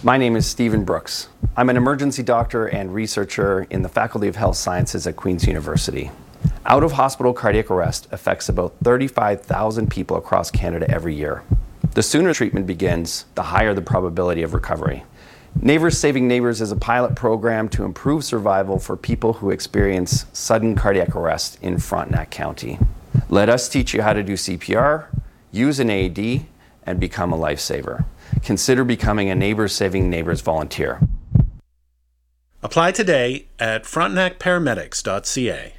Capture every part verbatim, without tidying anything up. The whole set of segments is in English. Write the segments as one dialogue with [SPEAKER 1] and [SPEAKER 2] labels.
[SPEAKER 1] My name is Stephen Brooks. I'm an emergency doctor and researcher in the Faculty of Health Sciences at Queen's University. Out-of-hospital cardiac arrest affects about thirty-five thousand people across Canada every year. The sooner treatment begins, the higher the probability of recovery. Neighbors Saving Neighbors is a pilot program to improve survival for people who experience sudden cardiac arrest in Frontenac County. Let us teach you how to do C P R, use an A E D, and become a lifesaver. Consider becoming a Neighbors Saving Neighbors volunteer.
[SPEAKER 2] Apply today at frontenac paramedics dot c a.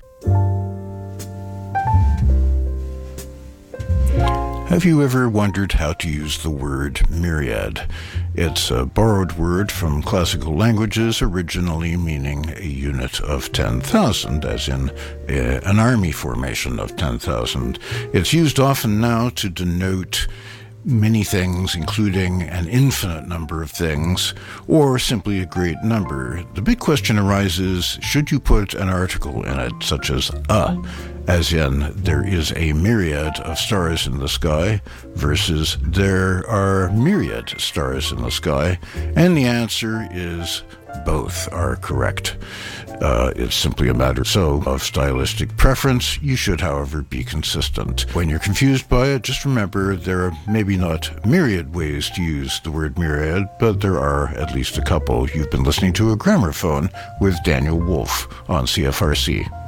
[SPEAKER 3] Have you ever wondered how to use the word myriad? It's a borrowed word from classical languages, originally meaning a unit of ten thousand, as in a, an army formation of ten thousand. It's used often now to denote many things, including an infinite number of things, or simply a great number. The big question arises, should you put an article in it, such as a, as in there is a myriad of stars in the sky, versus there are myriad stars in the sky? And the answer is both are correct. Uh, it's simply a matter so of stylistic preference. You should, however, be consistent. When you're confused by it, just remember there are maybe not myriad ways to use the word myriad, but there are at least a couple. You've been listening to A Gramophone with Daniel Wolf on C F R C.